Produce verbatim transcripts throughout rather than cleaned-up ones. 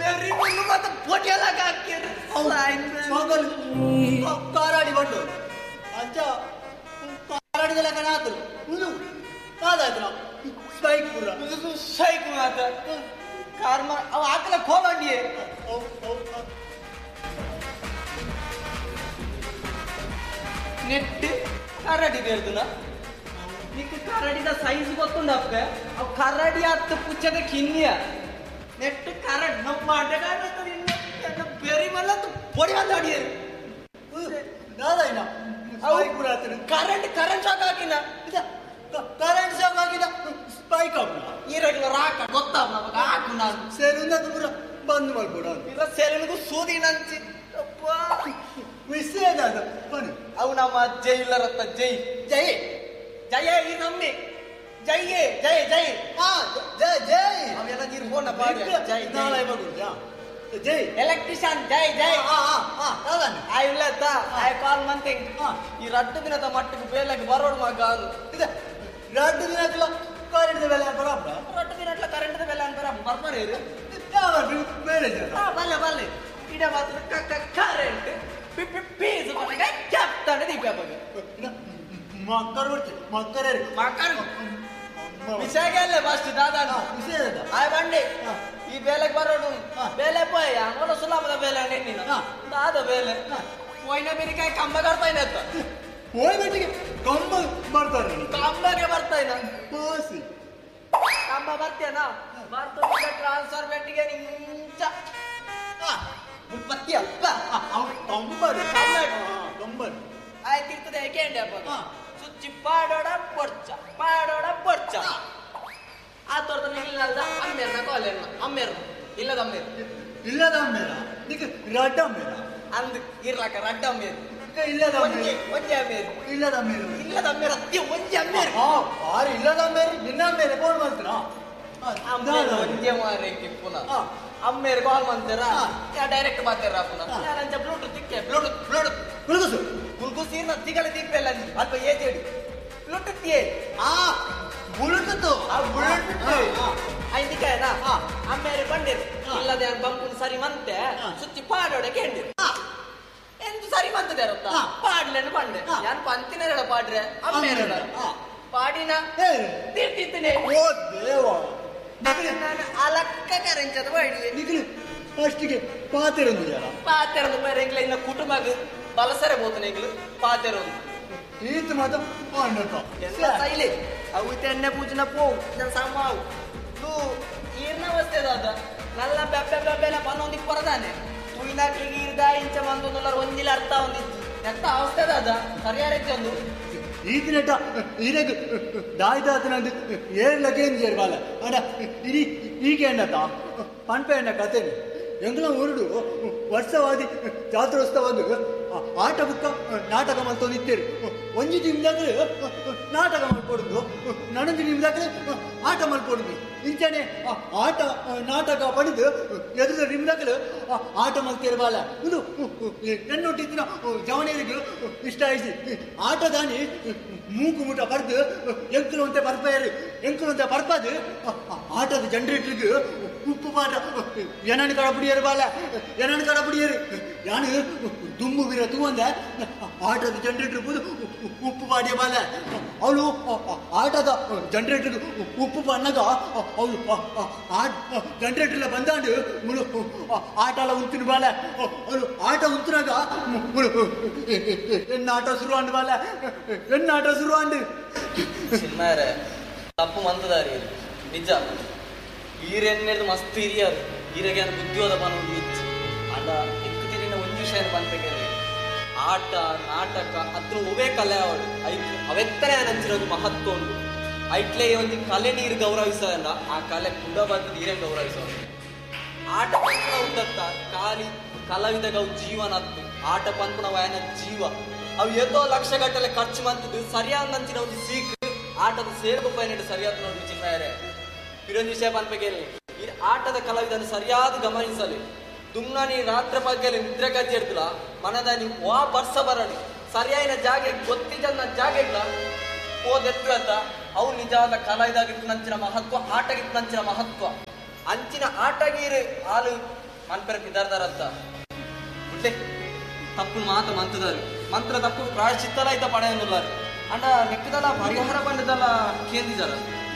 ಮತ್ತೆ ಪೊಟೆಲ್ಲ ಕಾರಾಡಿ ಬಂದು ಅಂಚ ಕಾರಾಡಿದೆಲ್ಲ ಕಣ ಆತರು ಇದು ಕಾದಾಯ್ತು ಸ್ಟ್ರೈಕ್ ಪೂರ ಸ್ಟ್ರೈಕ್ ಮಾತ ಕಾರ್ಮ ಅವ ಆಕಲ ಕೋಲಂಡಿಯೇ ನೆಟ್ ಕರಡಿ ಬೇರ್ದುನ ನಿಕ್ ಕರಡಿದ ಸೈಜ್ ಗೊತ್ತುಂಡಪ್ಪ ಅವ್ ಕರಡಿ ಹತ್ತು ಪುಚ್ಚದ ಕಿನ್ನಿಯ ನೆಟ್ ಕರಡಿ ನಮ್ಮ ಮಾಡಗಾರ ಬೇರೆ ಮಲ್ಲ ಪೊಡಿ ಮಾತಾಡಿ ದಾದಾಯಿನ ಕರೆಂಟ್ ಕರೆಂಟ್ ಶಾಕ್ ಹಾಕಿನ ಕರೆಂಟ್ ಶಾಕ್ ಹಾಕಿನ ಸ್ಪೈಕ್ ಹಾಕುನ ಈರೆಗ್ಯುಲರ್ ಹಾಕ ಗೊತ್ತಾವ ನಮಗ ಹಾಕು ನಾನು ಸೇರಿಂದ ದೂರ ಬಂದ್ ಮಾಡ್ಕೊಡ ಇಲ್ಲ ಸೇರಿನಗೂ ಸೂದಿ ನಂಚಿ ವಿಷಯ ಬನ್ನಿ ಅವು ನಮ್ಮ ಜೈ ಇಲ್ಲರತ್ತ ಜೈ ಜೈ ಜಯ ಈ ನಮ್ಮಿ ಜೈಯೇ ಜೈ ಜೈ ಹಾ ಜೈ ಜೈ ಅವೆಲ್ಲ ನೀರು ಹೋನ ಬಾಡಿ ಜೈ ನಾಳೆ ಬಗುದು ಜೈ ಎಲೆಕ್ಟ್ರಿಷಿಯನ್ ಜೈ ಜೈ ಹಾ ಹಾ ಹಾ ಹೌದಾ ಐ ಇಲ್ಲತ್ತ ಐ ಕಾಲ್ ಮಂತಿಂಗ್ ಈ ರಡ್ಡು ದಿನದ ಮಟ್ಟಿಗೆ ಬೇಲಕ್ಕೆ ಬರೋಡು ಮಗ ಇದೆ ರಡ್ಡು ದಿನಕ್ಲ ಕರೆಂಟ್ ಬೆಲೆ ಅಂತ ಬರಪ್ಪ ರಡ್ಡು ದಿನಕ್ಲ ಕರೆಂಟ್ ಬೆಲೆ ಅಂತ ಬರಪ್ಪ ಬರ್ತಾರೆ ಯಾವ ಮ್ಯಾನೇಜರ್ ಹಾ ಬಲ್ಲೆ ಬಲ್ಲೆ ಇಡ ಮಾತ್ರ ಕರೆಂಟ್ ಪಿಪಿ ಪೀಸ್ ಬರಗ ಕ್ಯಾಪ್ಟನ್ ದೀಪ ಬಗೆ ಮಕ್ಕರ್ ಬರ್ತಿ ಮಕ್ಕರೇ ಮಕ್ಕರ್ ವಿಷಯಗೆಲ್ಲ ಫಸ್ಟ್ ದಾದಾನ ವಿಷಯ ಆಯ್ ಬಂಡಿ ಈ ಬೇಲೆಗೆ ಬರೋಡು ಬೇಲೆ ಪೋಯ ಅವನ ಸುಲಭದ ಬೇಲೆ ನೆನ್ನಿನ ದಾದ ಬೇಲೆ ಪೋಯ್ನ ಬಿರಿಕಾಯಿ ಕಂಬ ಕರ್ತಾಯಿನ ಅಂತ ಹೋಯ್ ಬಿಟ್ಟಿಗೆ ಕಂಬ ಬರ್ತಾರೆ ಕಂಬಗೆ ಬರ್ತಾಯಿನ ಬೋಸಿ ಕಂಬ ಬರ್ತೇನಾ ಬರ್ತು ಟ್ರಾನ್ಸ್ಫರ್ ಬೆಟ್ಟಿಗೆ ನಿಂಚ ಮುಪ್ಪತ್ತಿ ಅಪ್ಪ ಕಂಬರು ಕಂಬರು ಆಯ್ತಿರ್ತದೆ ಏಕೆಂಡೆ ಅಪ್ಪ ಸುಚ್ಚಿ ಪಾಡೋಡ ಪೊರ್ಚ ಪಾಡೋಡ ಪೊರ್ಚ ಆ ತೋರ್ದ ಇಲ್ಲದ ಅಮ್ಮೇರ್ನ ಕಾಲೇನ ಅಮ್ಮೇರ್ನ ಇಲ್ಲದ ಅಮ್ಮೇರ್ ಇಲ್ಲದ ಅಮ್ಮೇರ ನಿಕ ರಡ್ಡ ಅಮ್ಮೇರ ಅಂದ್ ಇರ್ಲಾಕ ರಡ್ಡ ಅಮ್ಮೇರ್ ಇಲ್ಲದ ಅಮ್ಮೇರ್ ಒಂಜೆ ಅಮ್ಮೇರ್ ಇಲ್ಲದ ಅಮ್ಮೇರ್ ಇಲ್ಲದ ಅಮ್ಮೇರ್ ಅತ್ತಿ ಒಂಜೆ ಅಮ್ಮೇರ್ ಹಾ ಆರು ಇಲ್ಲದ ಅಮ್ಮೇರ್ ನಿನ್ನ ಅಮ್ಮೇರ್ ಫೋನ್ ಮಾಡ್ತೀರಾ ಅಮ್ಮೇರ್ ಒಂಜೆ ಮಾರೇಕೆ ಪುನಃ ಅಮ್ಮೇರ್ ಕಾಲ್ ಮಾಡ್ತೀರಾ ಯಾ ಡೈರೆಕ್ಟ್ ಮಾತಾಡ್ರ ಪುನಃ ಯಾರಂತ Bluetooth ತಿಕ್ಕೆ Bluetooth Bluetooth Bluetooth Bluetooth ಇರ್ನ ತಿಗಲೆ ತಿಪ್ಪೆಲ್ಲ ಅಲ್ಪ ಏಜೇಡಿ ಬ್ಲೂಟೂತ್ ಏ ಆ ಬ್ಲೂಟೂತ್ ಆ ಬ್ಲೂಟೂತ್ ಐದಿಕಾಯನ ಅಮ್ಮೇರೆ ಬಂದಿರು ಇಲ್ಲದೆ ಬಂಪುನ್ ಸರಿ ಮಂತೆ ಸುಚ್ಚಿ ಪಾಡೋಡೆ ಕೇಂದಿರು ಎಂದು ಸರಿ ಮಂತದೆ ಅರ್ಥ ಪಾಡ್ಲೇನು ಬಂಡೆ ಯಾನ್ ಪಂತಿನ ಪಾಡ್ರೆ ಅಮ್ಮೇರೆ ಪಾಡಿನ ತಿರ್ತಿದ್ದೇನೆ ಓ ದೇವ ನಾನು ಅಲಕ್ಕ ಕರೆಂಚದ ಬಾಡಿ ನಿಖಿಲ್ ಫಸ್ಟಿಗೆ ಪಾತೆರೊಂದು ಜನ ಪಾತೆರೊಂದು ಬೇರೆ ಎಂಗ್ಲ ಇನ್ನ ಕುಟುಂಬಗ ಬಲಸರೆ ಬೋತನೆ ಎಂಗ್ಲು ಪಾತೆರೊಂದು ಈತ ಮಾತ ಪಾಂಡತ ಎಲ್ಲ ಸೈಲೆ ಅವು ತೆನ್ನೆ ಪೂಜನ ಪೋ ಜನ ಸಾಮಾವು ತು ಈರ್ನ ಅವಸ್ಥೆ ದಾದ ನಲ್ಲ ಬೆಬ್ಬೆ ಬೆಬ್ಬೆಲ ಬನ್ನೊಂದಿ ಪರದಾನೆ ತುಯಿನಾಕ್ಲಿಗೆ ಇರ್ದ ಇಂಚ ಮಂದೊಂದುಲ್ಲರ ಒಂದಿಲ್ಲ ಅರ್ಥ ಒಂದಿತ್ತು ಎತ್ತ ಅವಸ್ಥೆ ದಾದ ಸರಿಯಾರೈತೆ ಒಂದು ಈತಿನಟ ಈರೆಗ್ ದಾಯ್ದಾತನಂದು ಏರ್ಲಕೇನು ಸೇರ್ಬಾಲ ಅಡ ಇಡೀ ಈಕೆ ಎಣ್ಣತ ಪಂಪೆ ಎಣ್ಣ ಕತೆನೆ ಎಂಗ್ಲ ಊರುಡು ವರ್ಷವಾದಿ ಜಾತ್ರೋತ್ಸವದು ಆಟ ಬುಕ್ಕ ನಾಟಕ ಮಲ್ತೊಂದಿತ್ತೇರು ಒಂಜಿ ನಿಮ್ದಾಗಲೇ ನಾಟಕ ಮಲ್ಪೊಡುದು ನನಂಜಿ ನಿಮ್ದಾಗಲೇ ಆಟ ಮಲ್ಪೊಡುದು ಇಂಚನೆ ಆಟ ನಾಟಕ ಪಡೆದು ಎದುರು ನಿಮ್ದಾಗಲೇ ಆಟ ಮಲ್ತೇರು ಬಾಲ ಇದು ನನ್ನೊಟ್ಟಿದ್ದಿನ ಜವನಿಗೆ ಇಷ್ಟ ಆಯ್ತು ಆಟ ದಾನಿ ಮೂಕು ಮುಟ ಬರ್ದು ಎಂಕಲು ಅಂತ ಬರ್ಪಾರು ಎಂಕಲು ಅಂತ ಬರ್ಪಾದು ಆಟದ ಜನರೇಟ್ರಿಗೆ ಉಪ್ಪು ಪಾಠ ಏನನ್ನು ಕಡ ಬಿಡಿಯರು ಬಾಲ ಏನನ್ನು ಕಡ ಬಿಡಿಯರು ಯಾನು ದುಮ್ಮು ಬಿರ ತೂವಂದ ಆಟದ ಜನರೇಟರ್ ಬುದು ಉಪ್ಪು ಪಾಡಿಯ ಬಾಲ ಅವಳು ಆಟದ ಜನರೇಟರ್ ಉಪ್ಪು ಪನ್ನಗ ಅವಳು ಜನರೇಟರ್ ಬಂದಾಂಡು ಮುಳು ಆಟ ಎಲ್ಲ ಉಂತಿನ ಬಾಲ ಅವಳು ಆಟ ಉಂತಿನಾಗ ಮುಳು ಎನ್ನ ಆಟ ಶುರು ಅಂಡು ಬಾಲ ಎನ್ನ ಆಟ ಶುರು ಅಂಡು ತಪ್ಪು ಮಂತದಾರಿ ನಿಜ ಈರೆನ್ನೆದು ಮಸ್ತ್ ಹಿರಿಯರು ಈರೆಗೆ ಬುದ್ಧಿವಾದ ಬನ್ನೋದು ಹೆಚ್ಚು ಅಲ್ಲ ಎಕ್ಕುತ್ತಿನ ಒಂದು ವಿಷಯ ಬಂದ್ಬೇಕಂದ್ರೆ ಆಟ ನಾಟಕ ಅದ್ರ ಒವೇ ಕಲೆ ಅವಳು ಐಕ್ ಅವೆತ್ತನೇ ನಂಚಿರೋದು ಮಹತ್ವ ಉಂಟು ಐಕ್ಲೆ ಒಂದು ಕಲೆ ನೀರು ಗೌರವಿಸಲ್ಲ ಆ ಕಲೆ ಕೂಡ ಬಂದು ನೀರೇ ಗೌರವಿಸೋದು ಆಟ ಪಂಪನ ಉಂಟತ್ತ ಖಾಲಿ ಕಲಾವಿದಾಗ ಅವು ಜೀವನ ಹತ್ತು ಆಟ ಪಂಪನ ವಯನ ಜೀವ ಅವು ಎದ್ದೋ ಲಕ್ಷ ಗಟ್ಟಲೆ ಖರ್ಚು ಮಾಡ್ತಿದ್ದು ಸರಿಯಾದ ನಂಚಿನ ಒಂದು ಸೀಕ್ ಆಟದ ಸೇರ್ಗೊಬ್ಬ ಸರಿಯಾದ ನೋಡಿ ಚಿನ್ನಾರೆ ಇದೊಂದು ವಿಷಯ ಬಂದ್ಬೇಕೇಳಿ ಈ ಆಟದ ಕಲಾವಿದನ್ನು ಸರಿಯಾದ ಗಮನಿಸಲಿ ದುಮ್ನಾನಿ ರಾತ್ರಿ ಬಗ್ಗೆ ನಿದ್ರೆ ಗಜ್ಜೆ ಇರ್ತಲ್ಲ ಮನದಾನಿ ವಾ ಬರ್ಸ ಬರಲಿ ಸರಿಯಾದ ಜಾಗ ಗೊತ್ತಿದ್ದ ಜಾಗ ಇಲ್ಲ ಓದೆತ್ತ ಅವು ನಿಜವಾದ ಕಲಾವಿದಾಗಿತ್ತು ನಂಚಿನ ಮಹತ್ವ ಆಟಗಿತ್ತು ನಂಚಿನ ಮಹತ್ವ ಅಂಚಿನ ಆಟಗೀರು ಹಾಲು ಮನ್ಪೆರ ಪಿದಾರ್ದಾರತ್ತ ಬಿಡ್ಲೆ ತಪ್ಪು ಮಾತು ಮಂತದಾರು ಮಂತ್ರ ತಪ್ಪು ಪ್ರಾಯಶ್ಚಿತ್ತಲ ಇದ್ದ ಪಡೆಯನ್ನುಲ್ಲಾರು ಅಂಡ ನೆಕ್ಕದಲ್ಲ ಪರಿಹಾರ ಬಂದದಲ್ಲ ಕೇಂದಿದಾರ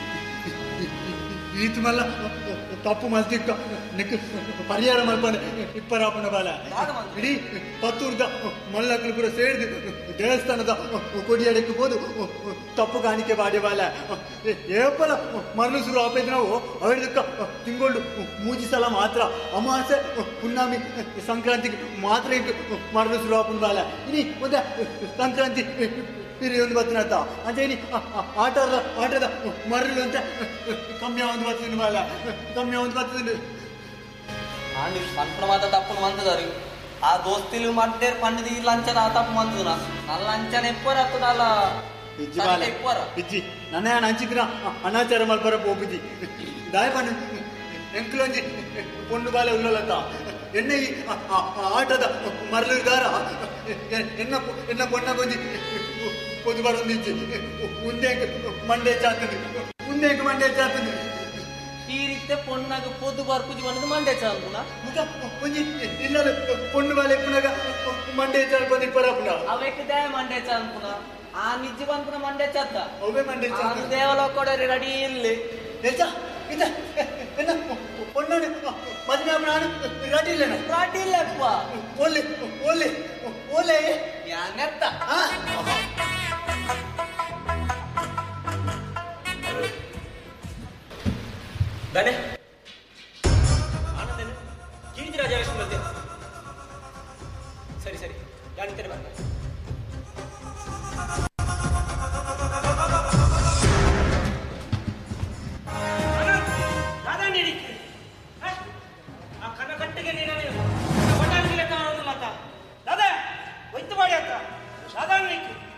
ಈತ ಮಲ್ಲ ತಪ್ಪು ಮಲ್ತಿಕ್ಕ ನೆಕ್ ಪರಿಹಾರ ಮಲ್ಪನೆ ಇಪ್ಪರಾಪಣ ಬಾಲ ಇಡೀ ಪತ್ತೂರ್ದ ಮಲ್ಲಕ್ಕಳು ಕೂಡ ಸೇರಿದು ದೇವಸ್ಥಾನದ ಕೊಡಿಯಾಡಕ್ಕೆ ಹೋದು ತಪ್ಪು ಕಾಣಿಕೆ ಬಾಡಿ ಬಾಲ ಏಪಲ ಮರಳು ಶುರು ಆಪೇದ್ ನಾವು ಅವರಿದಕ್ಕ ತಿಂಗಳು ಮೂಜಿ ಸಲ ಮಾತ್ರ ಅಮಾಸೆ ಪುಣ್ಣಾಮಿ ಸಂಕ್ರಾಂತಿಗೆ ಮಾತ್ರ ಇಟ್ಟು ಮರಳು ಶುರು ಆಪನ್ ಬಾಲ ಇನಿ ಒಂದ ಸಂಕ್ರಾಂತಿ ಇರಿ ಒಂದು ಬತ್ತನತ್ತ ಅಂತೇನಿ ಆಟದ ಆಟದ ಮರಳು ಅಂತ ಕಮ್ಮಿ ಒಂದು ಬರ್ತದೆ ಬಾಲ ಕಮ್ಮಿ ಒಂದು ಬರ್ತದೆ ಆಂಡಿ ಸಂಪ್ರಮಾದ ತಪ್ಪು ಮಂತದಾರಿ ಆ ದೋಸ್ತಿಲು ಮಾಡ್ದೆ ಪಂಡದಿ ಲಂಚನ ಆ ತಪ್ಪು ಮಂತದ ನನ್ನ ಲಂಚನ ಎಪ್ಪರ ಹತ್ತದಲ್ಲ ಎಪ್ಪರ ಇಜ್ಜಿ ನನ್ನ ಯಾಣ ಹಂಚಿದ್ರ ಅನಾಚಾರ ಮಲ್ಪರ ಹೋಗಿದ್ದಿ ದಾಯ ಪಣ್ಣ ಎಂಕ್ಲೊಂಜಿ ಪೊಂಡು ಬಾಲೆ ಉಳ್ಳಲತ್ತ ಎಣ್ಣೆ ಈ ಆಟದ ಮರಳುಗಾರ ಎನ್ನ ಎನ್ನ ಪೊಣ್ಣ ಕೊಂಜಿ పొద్దు పడుతుంది ఉందేక మండే చాతుంది ఉందేక మండే చాతుంది ಈ ರೀತಿ ಪೊಣ್ಣಾಗ పొద్దు ಬರ್ಪುಜಿ ಬಂದದು ಮಂಡೆ ಚಾಲ್ಪುನ ಮುಗ ಒಂಜಿ ಇಲ್ಲದ ಪೊಣ್ಣು ಬಾಲೆ ಪುನಗ ಮಂಡೆ ಚಾಲ್ಪನಿ ಪರಪುನ ಅವೆಕ್ಕೆ ದೇ ಮಂಡೆ ಚಾಲ್ಪುನ ಆ ನಿಜ್ಜ ಬಂದ್ಪುನ ಮಂಡೆ ಚಾತ್ತ ಅವೇ ಮಂಡೆ ಚಾಲ್ಪುನ ಅದು ದೇವಲೋಕ ಕೊಡರಿ ರೆಡಿ ಇಲ್ಲಿ ಎಚ್ಚ ಇದ ಎನ್ನ ಪೊಣ್ಣನೆ ಮದುವೆ ನಾನು ರೆಡಿ ಇಲ್ಲನ ರೆಡಿ ಇಲ್ಲಪ್ಪ ಓಲೆ ಓಲೆ ಓಲೆ ಯಾನೆತ್ತ ಹಾ ಬನ್ನಿ ಆನಂದನ ಕೀರ್ತಿ ರಾಜ ಎಷ್ಟು ಬಂದೆ ಸರಿ ಸರಿ ಯಾನಿತ್ತೇನೆ ಬಂದೆ ಆ ಕನಕಟ್ಟಿಗೆ ನೀನು ಬಟಾಣಿಗೆ ಲೆಕ್ಕ ಮಾಡೋದು ಮಾತ ದಾದಾ ಒಯ್ತು ಮಾಡಿ ಅಂತ ಸಾಧಾರಣ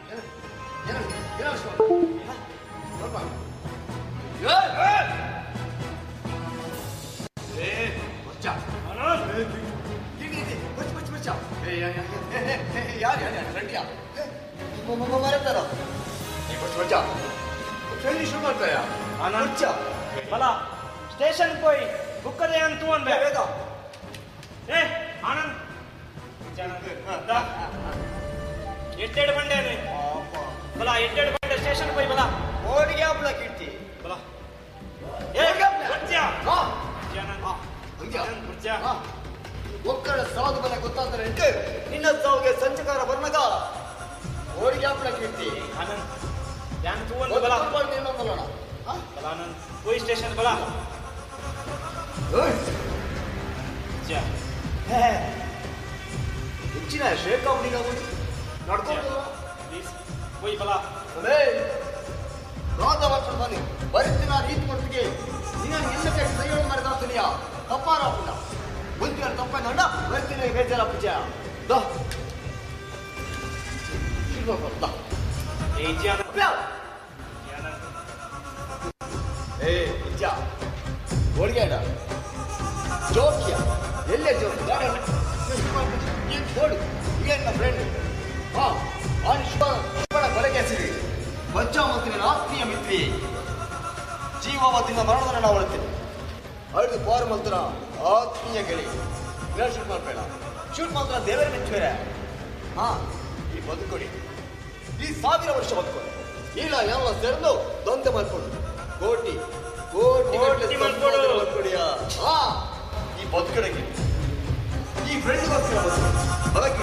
ಬಲ ಸ್ಟೇಷನ್ పోయి ಬುಕ್ಕದೆ ಅಂತ ಅಂದೆ ಏ ಆನಂದ್ ಎಟ್ಟೆಡು ಬಂಡೆ ಬಲ ಎಟ್ಟೆಡು ಬಂಡೆ ಸ್ಟೇಷನ್ పోయి ಬಲ ಓಡಿಗೆ ಆಪ್ಲ ಕೀರ್ತಿ ಬಲ ಏ ಬರ್ತ್ಯಾ ಹಾ ಬರ್ತ್ಯಾ ಒಕ್ಕಡ ಸಾಧು ಬಲ ಗೊತ್ತಾದ್ರೆ ನಿನ್ನ ಸಾವುಗೆ ಸಂಚಕಾರ ಬರ್ನಗ ಓಡಿಗೆ ಆಪ್ಲ ಕೀರ್ತಿ ಆನಂದ್ ಯಾನ್ ತೂ ಅಂತ ಬಲ ಇನ್ನೊಂದಲ್ಲ ಬಲ ಆನಂದ್ పోయి ಸ್ಟೇಷನ್ ಬಲ ಹೆಚ್ಚಿನ ಶೇಖಾವಣಿಗ ನಡ್ಕೊಂಡು ಪ್ಲೀಸ್ పోయి ಬಲ ಅದೇ ರಾಜವರ್ಷದಲ್ಲಿ ಬರಿತಿನ ರೀತಿ ಮಟ್ಟಿಗೆ ನೀನು ಎಲ್ಲಕ್ಕೆ ಸೈಗಳು ಮಾಡಿದಾತನಿಯ ತಪ್ಪಾರಾಪುಣ ಮುಂದಿನ ತಪ್ಪನಂಡ ಬರಿತಿನ ಬೇಜಾರ ಪೂಜೆ ದಾ ಶಿಲ್ವ ದಾ ಏ ಜಾನ ಏ ಇಜ್ಜ ಓಡ್ಗೇಡ ಜೋಕಿಯ ಎಲ್ಲೇ ಜೋಕ್ ಗಾಡಿ ಏನು ಬೋಡು ಏನು ಫ್ರೆಂಡ್ ಹಾ ಆನ್ ಶಿವನ ಕೊಲೆಗೆ ಸಿರಿ ಪಂಚಾಮತಿನ ಆತ್ಮೀಯ ಮಿತ್ರಿ ಜೀವಾವತಿನ ಮರಣವನ್ನು ನಾವು ಅಳುತ್ತೇವೆ ಅಳಿದು ಪಾರು ಮಂತ್ರ ಆತ್ಮೀಯ ಗೆಳಿ ಬೇರೆ ಶೂಟ್ ಮಾಡ್ಬೇಡ ಶೂಟ್ ಮಾತ್ರ ದೇವರ ಮೆಚ್ಚುವೇರೆ ಹಾ ಈ ಬದುಕೊಡಿ ಈ ಸಾವಿರ ವರ್ಷ ಬದುಕೊಡಿ ಇಲ್ಲ ಎಲ್ಲ ಸೇರ್ದು ದೊಂದೆ ಮಾಡ್ಕೊಂಡು ಕೋಟಿ ಕೋಟಿ ಕೋಟಿ ಮಾಡ್ಕೊಡು. ಮಾಡ್ಕೊಡಿಯಾ ಹಾ ಈ ಬದುಕಡೆಗೆ ಈ ಫ್ರೆಂಡ್ಗೋಸ್ಕರ ಬದುಕು ಬದುಕಿ